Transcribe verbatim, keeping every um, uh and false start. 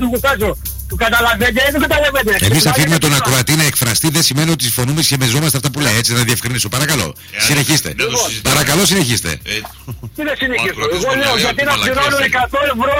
του γουστάζω. Του καταλαβαίνετε ή δεν καταλαβαίνετε? Εμείς αφήνουμε τον ακροατή να εκφραστεί, δεν σημαίνει ότι συμφωνούμε και μεζόμαστε αυτά που λέει. Έτσι να διευκρινίσω. Παρακαλώ. Συνεχίστε. Παρακαλώ, συνεχίστε. Τι να συνεχίσω? Εγώ λέω γιατί να πληρώνω εκατό ευρώ